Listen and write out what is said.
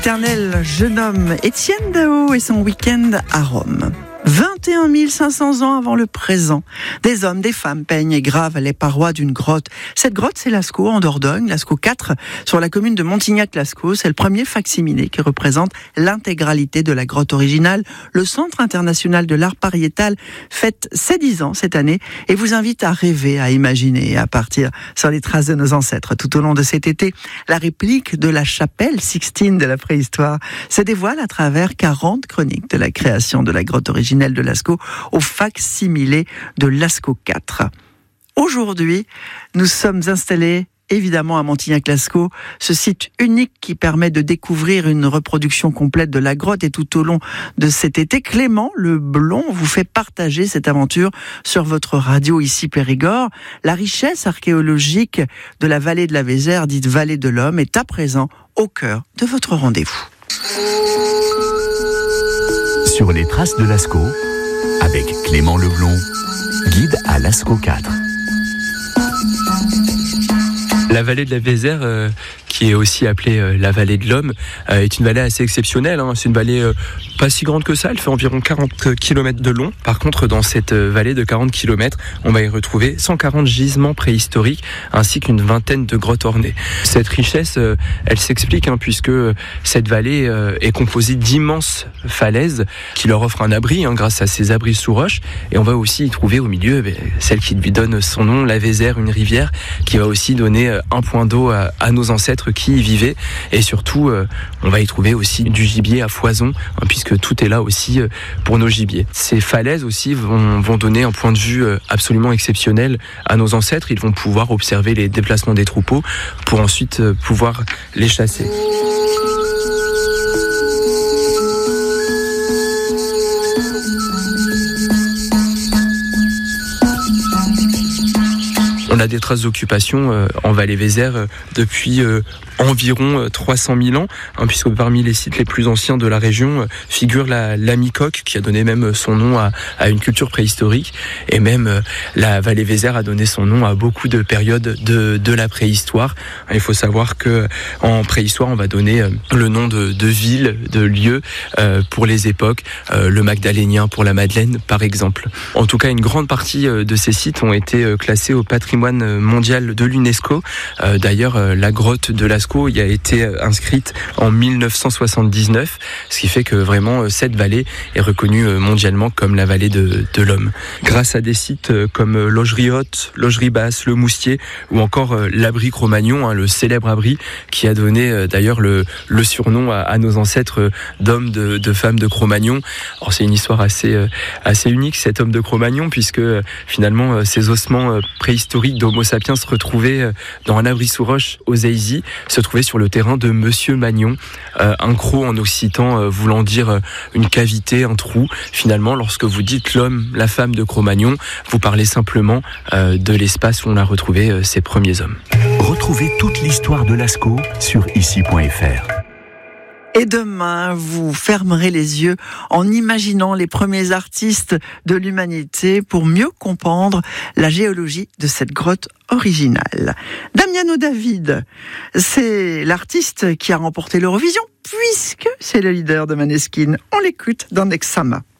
L'éternel jeune homme Étienne Daho et son week-end à Rome. 21 500 ans avant le présent, des hommes, des femmes peignent et gravent les parois d'une grotte. Cette grotte, c'est Lascaux, en Dordogne, Lascaux 4, sur la commune de Montignac-Lascaux. C'est le premier facsimilé qui représente l'intégralité de la grotte originale. Le Centre international de l'art pariétal fête ses 10 ans cette année et vous invite à rêver, à imaginer et à partir sur les traces de nos ancêtres. Tout au long de cet été, la réplique de la chapelle Sixtine de la préhistoire se dévoile à travers 40 chroniques de la création de la grotte originale de Lascaux au facsimilé de Lascaux 4. Aujourd'hui, nous sommes installés évidemment à Montignac-Lascaux, ce site unique qui permet de découvrir une reproduction complète de la grotte. Et tout au long de cet été, Clément Leblond vous fait partager cette aventure sur votre radio ici Périgord. La richesse archéologique de la vallée de la Vézère, dite vallée de l'Homme, est à présent au cœur de votre rendez-vous. Sur les traces de Lascaux, avec Clément Leblond, guide à Lascaux 4. La vallée de la Vézère, qui est aussi appelée la vallée de l'Homme, est une vallée assez exceptionnelle. C'est une vallée pas si grande que ça, elle fait environ 40 km de long. Par contre, dans cette vallée de 40 km, on va y retrouver 140 gisements préhistoriques, ainsi qu'une vingtaine de grottes ornées. Cette richesse, elle s'explique, puisque cette vallée est composée d'immenses falaises qui leur offrent un abri, grâce à ces abris sous roche. Et on va aussi y trouver au milieu celle qui lui donne son nom, la Vézère, une rivière, qui va aussi donner un point d'eau à nos ancêtres qui y vivaient. Et surtout, on va y trouver aussi du gibier à foison, puisque tout est là aussi pour nos gibiers. Ces falaises aussi vont donner un point de vue absolument exceptionnel à nos ancêtres. Ils vont pouvoir observer les déplacements des troupeaux pour ensuite pouvoir les chasser. On a des traces d'occupation en vallée Vézère depuis environ 300 000 ans, puisque parmi les sites les plus anciens de la région figure la Micoque, qui a donné même son nom à une culture préhistorique, et même la vallée Vézère a donné son nom à beaucoup de périodes de la préhistoire. Il faut savoir que en préhistoire, on va donner le nom de villes, de lieux pour les époques, le Magdalénien pour la Madeleine par exemple. En tout cas, une grande partie de ces sites ont été classés au patrimoine mondial de l'UNESCO. D'ailleurs, la grotte de Lascaux y a été inscrite en 1979, ce qui fait que vraiment cette vallée est reconnue mondialement comme la vallée de l'Homme. Grâce à des sites comme Logerie Haute, Logerie Basse, le Moustier ou encore l'abri Cro-Magnon, le célèbre abri qui a donné d'ailleurs le surnom à nos ancêtres d'hommes, de femmes de Cro-Magnon. Alors c'est une histoire assez unique, cet homme de Cro-Magnon, puisque finalement ces ossements préhistoriques d'Homo sapiens se retrouvaient dans un abri sous roche aux Zéizy, se trouvaient sur le terrain de Monsieur Magnon, un cro en occitan voulant dire une cavité, un trou. Finalement, lorsque vous dites l'homme, la femme de Cro-Magnon, vous parlez simplement de l'espace où on a retrouvé ces premiers hommes. Retrouvez toute l'histoire de Lascaux sur ici.fr. Et demain, vous fermerez les yeux en imaginant les premiers artistes de l'humanité pour mieux comprendre la géologie de cette grotte originale. Damiano David, c'est l'artiste qui a remporté l'Eurovision, puisque c'est le leader de Maneskin. On l'écoute dans Nexama.